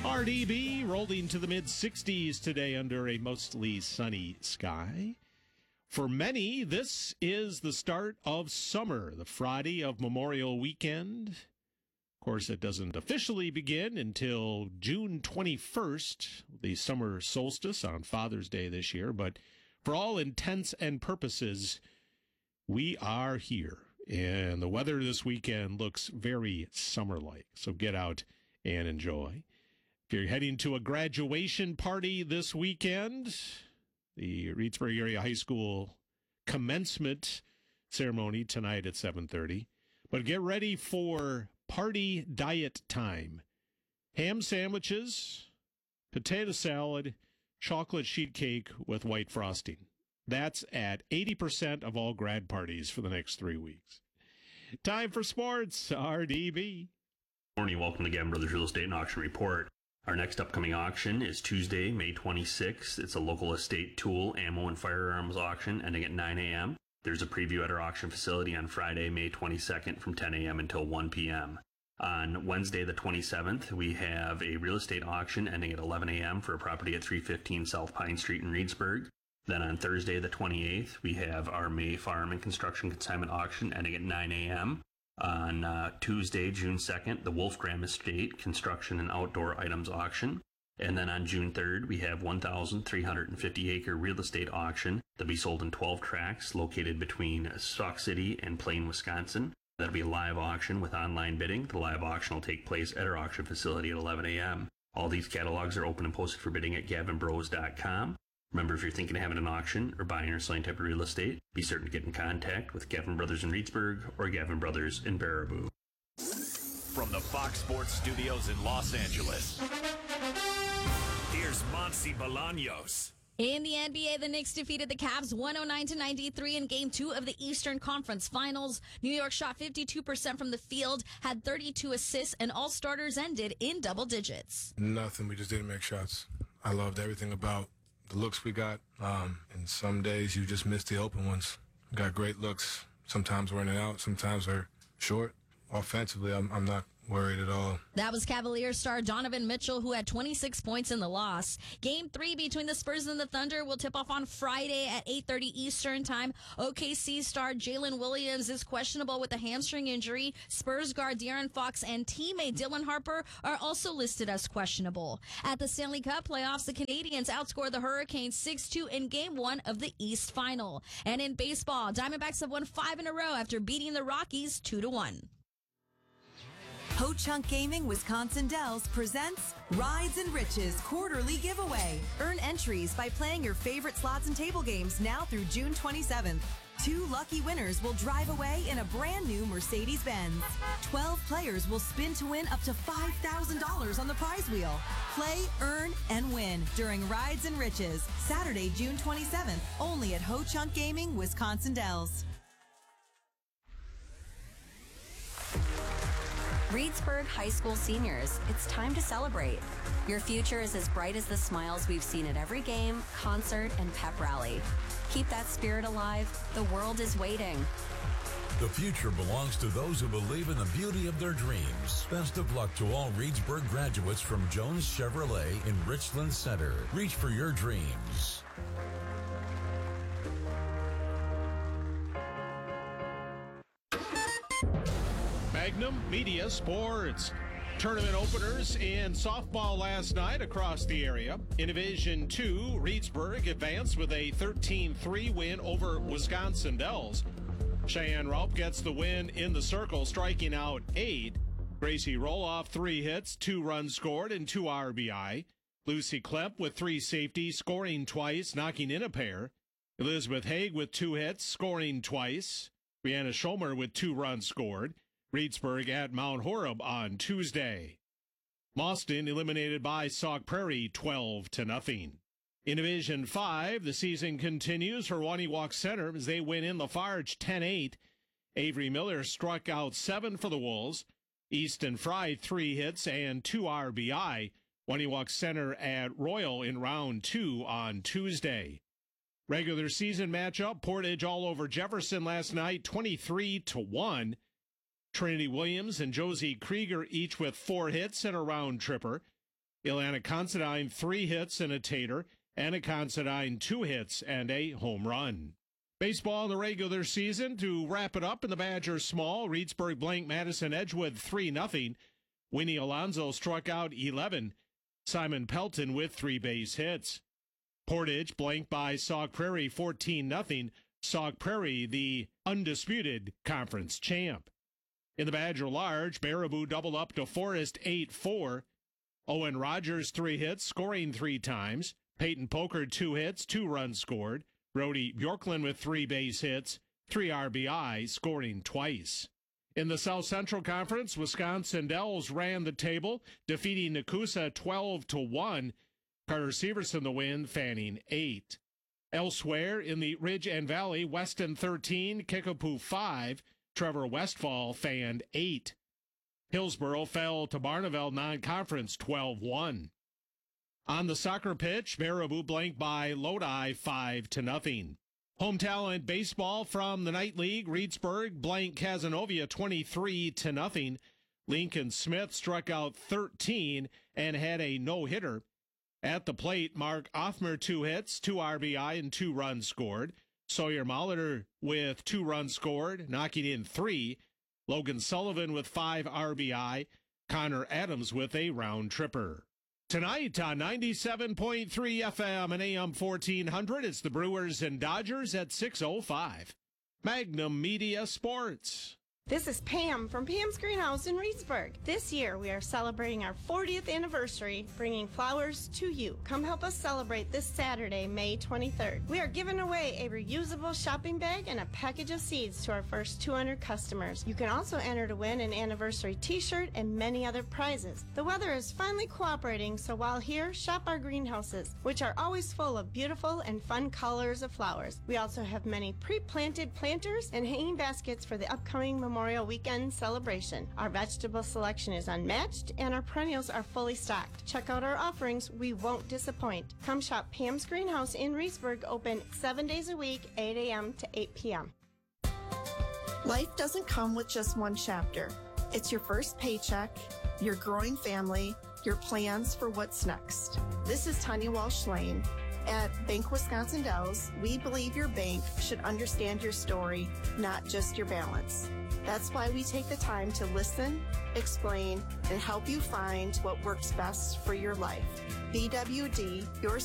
RDB rolling to the mid-60s today under a mostly sunny sky. For many, this is the start of summer, the Friday of Memorial Weekend. Of course, it doesn't officially begin until June 21st, the summer solstice on Father's Day this year. But for all intents and purposes, we are here. And the weather this weekend looks very summer-like. So get out and enjoy. If you're heading to a graduation party this weekend, the Reedsburg Area High School commencement ceremony tonight at 7:30. But get ready for party diet time. Ham sandwiches, potato salad, chocolate sheet cake with white frosting. That's at 80% of all grad parties for the next 3 weeks. Time for sports, RDB. Morning, welcome to Gavin Brothers Real Estate and Auction Report. Our next upcoming auction is Tuesday, May 26th. It's a local estate tool, ammo, and firearms auction ending at 9 a.m. There's a preview at our auction facility on Friday, May 22nd from 10 a.m. until 1 p.m. On Wednesday, the 27th, we have a real estate auction ending at 11 a.m. for a property at 315 South Pine Street in Reedsburg. Then on Thursday, the 28th, we have our May farm and construction consignment auction ending at 9 a.m. On Tuesday, June 2nd, the Wolfgram Estate Construction and Outdoor Items Auction. And then on June 3rd, we have 1,350-acre real estate auction that'll be sold in 12 tracts located between Sauk City and Plain, Wisconsin. That'll be a live auction with online bidding. The live auction will take place at our auction facility at 11 a.m. All these catalogs are open and posted for bidding at gavinbros.com. Remember, if you're thinking of having an auction or buying or selling type of real estate, be certain to get in contact with Gavin Brothers in Reedsburg or Gavin Brothers in Baraboo. From the Fox Sports Studios in Los Angeles, here's Monty Bolaños. In the NBA, the Knicks defeated the Cavs 109-93 in Game 2 of the Eastern Conference Finals. New York shot 52% from the field, had 32 assists, and all starters ended in double digits. Nothing. We just didn't make shots. I loved everything about the looks we got, and some days you just miss the open ones. We got great looks. Sometimes we're in and out, sometimes they're short. Offensively, I'm not worried at all. That was Cavaliers star Donovan Mitchell, who had 26 points in the loss. Game 3 between the Spurs and the Thunder will tip off on Friday at 8:30 Eastern Time. OKC star Jalen Williams is questionable with a hamstring injury. Spurs guard De'Aaron Fox and teammate Dylan Harper are also listed as questionable. At the Stanley Cup playoffs, the Canadiens outscored the Hurricanes 6-2 in Game 1 of the East Final. And in baseball, Diamondbacks have won 5 in a row after beating the Rockies 2-1. Ho Chunk Gaming Wisconsin Dells presents Rides and Riches Quarterly Giveaway. Earn entries by playing your favorite slots and table games now through June 27th. 2 lucky winners will drive away in a brand new Mercedes-Benz. 12 players will spin to win up to $5,000 on the prize wheel. Play, earn, and win during Rides and Riches, Saturday, June 27th, only at Ho Chunk Gaming Wisconsin Dells. Reedsburg High School seniors, it's time to celebrate. Your future is as bright as the smiles we've seen at every game, concert, and pep rally. Keep that spirit alive. The world is waiting. The future belongs to those who believe in the beauty of their dreams. Best of luck to all Reedsburg graduates from Jones Chevrolet in Richland Center. Reach for your dreams. Magnum Media Sports. Tournament openers in softball last night across the area. In Division 2, Reedsburg advanced with a 13-3 win over Wisconsin Dells. Cheyenne Raup gets the win in the circle, striking out 8. Gracie Roloff, 3 hits, 2 runs scored, and 2 RBI. Lucy Klepp with 3 safeties, scoring twice, knocking in a pair. Elizabeth Haig with 2 hits, scoring twice. Brianna Schomer with 2 runs scored. Reedsburg at Mount Horeb on Tuesday. Mauston eliminated by Sauk Prairie 12-0. In Division 5, the season continues for Waniwak Center as they win in Lafarge 10-8. Avery Miller struck out 7 for the Wolves. Easton Fry 3 hits and 2 RBI. Waniwak Center at Royal in round 2 on Tuesday. Regular season matchup, Portage all over Jefferson last night, 23-1. Trinity Williams and Josie Krieger each with 4 hits and a round tripper. Ilana Considine 3 hits and a tater. Anna Considine 2 hits and a home run. Baseball in the regular season to wrap it up in the Badgers small. Reedsburg blanked Madison Edgewood 3-0. Winnie Alonso struck out 11. Simon Pelton with 3 base hits. Portage blanked by Sauk Prairie 14-0. Sauk Prairie, the undisputed conference champ. In the Badger Large, Baraboo doubled up to Forest 8-4. Owen Rogers 3 hits, scoring 3 times. Peyton Poker 2 hits, 2 runs scored. Brody Bjorklund with 3 base hits, 3 RBI, scoring twice. In the South Central Conference, Wisconsin Dells ran the table, defeating Nakusa 12-1. Carter Severson the win, Fanning 8. Elsewhere in the Ridge and Valley, Weston 13, Kickapoo 5, Trevor Westfall fanned 8. Hillsboro fell to Barneveld non-conference 12-1. On the soccer pitch, Baraboo blanked by Lodi 5-0. Home talent baseball from the Night League, Reedsburg blanked Cazenovia 23-0. Lincoln Smith struck out 13 and had a no-hitter. At the plate, Mark Offmer 2 hits, 2 RBI, and 2 runs scored. Sawyer Molitor with 2 runs scored, knocking in 3. Logan Sullivan with 5 RBI. Connor Adams with a round tripper. Tonight on 97.3 FM and AM 1400, it's the Brewers and Dodgers at 6:05. Magnum Media Sports. This is Pam from Pam's Greenhouse in Reedsburg. This year we are celebrating our 40th anniversary, bringing flowers to you. Come help us celebrate this Saturday, May 23rd. We are giving away a reusable shopping bag and a package of seeds to our first 200 customers. You can also enter to win an anniversary t-shirt and many other prizes. The weather is finally cooperating, so while here, shop our greenhouses, which are always full of beautiful and fun colors of flowers. We also have many pre-planted planters and hanging baskets for the upcoming Memorial Weekend celebration. Our vegetable selection is unmatched and our perennials are fully stocked. Check out our offerings. We won't disappoint. Come shop Pam's Greenhouse in Reedsburg, open 7 days a week, 8 a.m. to 8 p.m. Life doesn't come with just one chapter. It's your first paycheck, your growing family, your plans for what's next. This is Tanya Walsh-Lane. At Bank Wisconsin Dells, we believe your bank should understand your story, not just your balance. That's why we take the time to listen, explain, and help you find what works best for your life. BWD, your